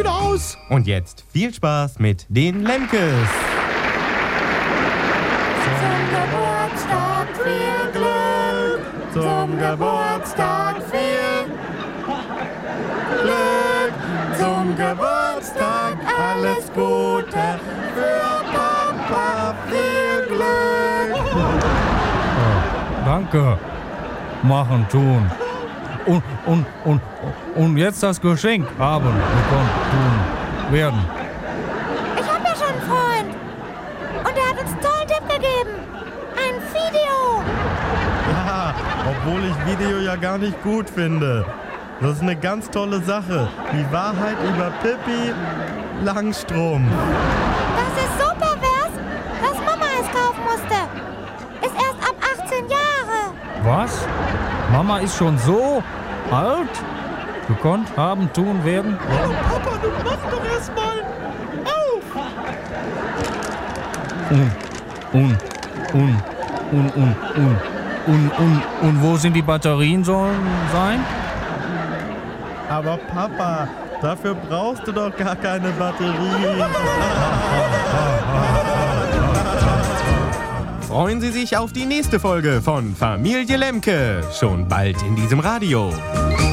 schön aus. Und jetzt viel Spaß mit den Lemkes. Zum Geburtstag viel Glück, zum Geburtstag viel Glück, zum Geburtstag alles Gute, für Papa viel Glück. Danke. Machen, tun. Und jetzt das Geschenk haben, bekommen, tun, werden. Ich hab ja schon einen Freund. Und er hat uns einen tollen Tipp gegeben. Ein Video. Ja, obwohl ich Video ja gar nicht gut finde. Das ist eine ganz tolle Sache. Die Wahrheit über Pippi Langstrumpf. Das ist so pervers, dass Mama es kaufen musste. Ist erst ab 18 Jahre. Was? Mama ist schon so alt? Gekonnt, haben, tun, werden? Oh, Papa, du mach doch erst mal auf. Und wo sind die Batterien sollen sein? Aber Papa, dafür brauchst du doch gar keine Batterie. Freuen Sie sich auf die nächste Folge von Familie Lemke. Schon bald in diesem Radio.